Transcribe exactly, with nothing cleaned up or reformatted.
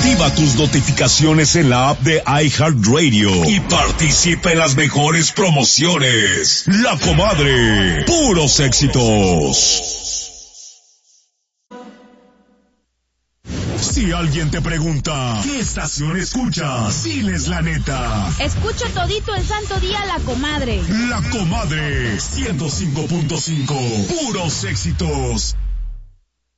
Activa tus notificaciones en la app de iHeartRadio y participa en las mejores promociones. La Comadre, puros éxitos. Si alguien te pregunta, ¿qué estación escuchas? Diles la neta. Escucho todito el santo día La Comadre. La Comadre, ciento cinco punto cinco, puros éxitos.